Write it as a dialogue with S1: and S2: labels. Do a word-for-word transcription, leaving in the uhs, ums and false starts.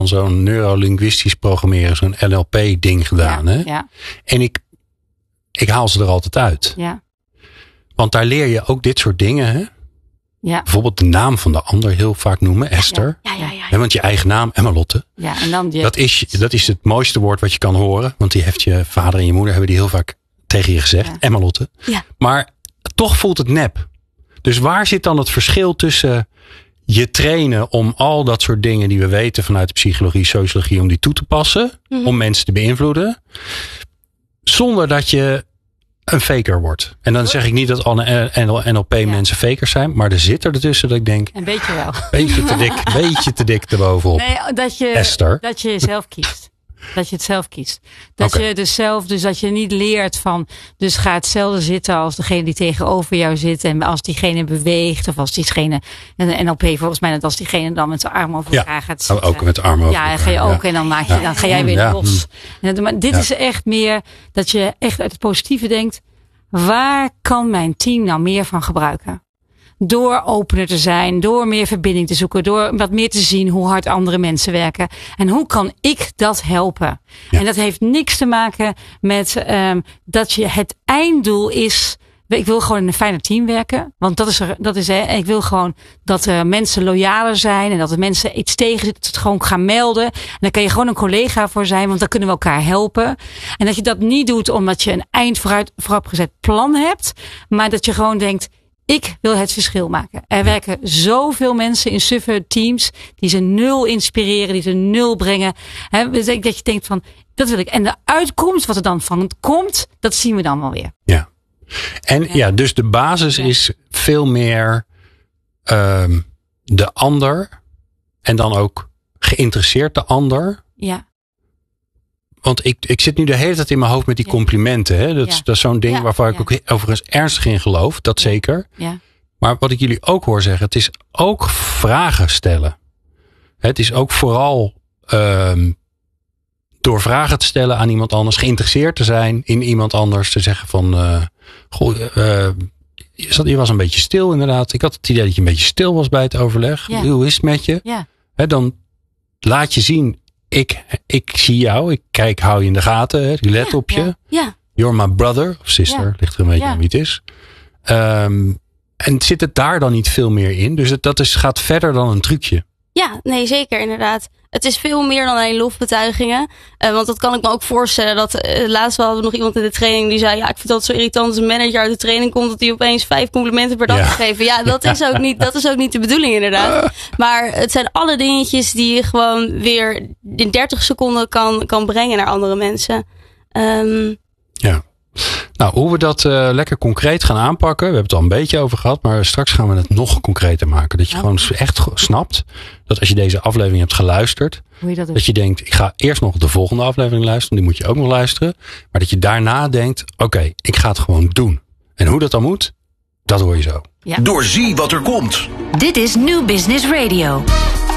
S1: zo'n neurolinguistisch programmeren, zo'n N L P-ding gedaan.
S2: Ja,
S1: hè?
S2: ja.
S1: En ik, ik haal ze er altijd uit.
S2: Ja.
S1: Want daar leer je ook dit soort dingen. Hè?
S2: Ja.
S1: Bijvoorbeeld de naam van de ander heel vaak noemen. Esther.
S2: Ja, ja, ja, ja.
S1: Hè, want je eigen naam, Emma-Lotte.
S2: Ja, en dan die...
S1: Dat is, dat is het mooiste woord wat je kan horen. Want die heeft je vader en je moeder hebben die heel vaak tegen je gezegd.
S2: Ja.
S1: Emma-Lotte.
S3: Ja.
S1: Maar toch voelt het nep. Dus waar zit dan het verschil tussen je trainen om al dat soort dingen die we weten vanuit de psychologie, sociologie, om die toe te passen, mm-hmm. om mensen te beïnvloeden, zonder dat je een faker wordt. En dan zeg ik niet dat alle N L P ja. mensen fakers zijn, maar er zit er ertussen dat ik denk,
S2: een beetje wel.
S1: Beetje te dik, beetje te dik erbovenop.
S2: Nee, dat je,
S1: Esther.
S2: Dat je zelf kiest. Dat je het zelf kiest. Dat okay. je dus zelf, dus dat je niet leert van, dus ga hetzelfde zitten als degene die tegenover jou zit. En als diegene beweegt, of als diegene, en N L P volgens mij, dat als diegene dan met zijn armen over elkaar ja, gaat zitten.
S1: Ook met de armen over
S2: ja,
S1: elkaar.
S2: Ja, ga je ook.
S1: Ja.
S2: En dan maak je, ja. dan ga jij weer ja. los. En, maar dit ja. is echt meer, dat je echt uit het positieve denkt, waar kan mijn team nou meer van gebruiken? Door opener te zijn, door meer verbinding te zoeken, door wat meer te zien hoe hard andere mensen werken. En hoe kan ik dat helpen? Ja. En dat heeft niks te maken met um, dat je het einddoel is. Ik wil gewoon in een fijner team werken. Want dat is er, dat is hè, ik wil gewoon dat uh, mensen loyaler zijn en dat de mensen iets tegen zitten, het gewoon gaan melden. En daar kan je gewoon een collega voor zijn, want dan kunnen we elkaar helpen. En dat je dat niet doet omdat je een eind vooruit, vooropgezet plan hebt, maar dat je gewoon denkt, ik wil het verschil maken. Er werken zoveel mensen in suffe teams die ze nul inspireren, die ze nul brengen. He, dat je denkt van, dat wil ik. En de uitkomst, wat er dan van komt, dat zien we dan wel weer.
S1: Ja. En ja, ja dus de basis ja. is veel meer um, de ander. En dan ook geïnteresseerd de ander.
S2: Ja.
S1: Want ik, ik zit nu de hele tijd in mijn hoofd met die ja. complimenten. Hè? Dat, ja. dat is zo'n ding ja. waarvan ik ja. ook overigens ernstig in geloof. Dat ja. zeker.
S2: Ja.
S1: Maar wat ik jullie ook hoor zeggen. Het is ook vragen stellen. Het is ook vooral um, door vragen te stellen aan iemand anders. Geïnteresseerd te zijn in iemand anders. Te zeggen van. Uh, goh, uh, je, zat, je was een beetje stil inderdaad. Ik had het idee dat je een beetje stil was bij het overleg. Ja. Hoe is het met je?
S2: Ja.
S1: Hè, dan laat je zien. Ik, ik zie jou, ik kijk, hou je in de gaten, hè, ik let ja, op je.
S2: Ja, ja.
S1: You're my brother of sister, ja. ligt er een beetje ja. aan wie het is. Um, en zit het daar dan niet veel meer in? Dus het, dat is, gaat verder dan een trucje.
S3: Ja, nee, zeker inderdaad. Het is veel meer dan alleen lofbetuigingen. Uh, want dat kan ik me ook voorstellen. Dat uh, laatst wel hadden we nog iemand in de training die zei, ja, ik vind dat zo irritant als een manager uit de training komt dat hij opeens vijf complimenten per dag ja. geven. Ja, dat is ook niet, dat is ook niet de bedoeling inderdaad. Maar het zijn alle dingetjes die je gewoon weer in dertig seconden kan, kan brengen naar andere mensen. Um,
S1: ja. Nou, hoe we dat uh, lekker concreet gaan aanpakken. We hebben het al een beetje over gehad. Maar straks gaan we het nog concreter maken. Dat je oh. gewoon echt snapt. Dat als je deze aflevering hebt geluisterd.
S2: Hoe je dat,
S1: dat je denkt, ik ga eerst nog de volgende aflevering luisteren. Die moet je ook nog luisteren. Maar dat je daarna denkt, oké, okay, ik ga het gewoon doen. En hoe dat dan moet, dat hoor je zo.
S4: Ja. Doorzie wat er komt.
S5: Dit is New Business Radio.